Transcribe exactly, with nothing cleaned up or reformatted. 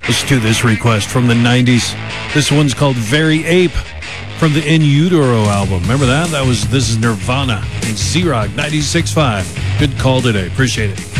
Let's do this request from the nineties. This one's called Very Ape from the In Utero album. Remember that? That was, this is Nirvana and Z-Rock ninety-six point five. Good call today. Appreciate it.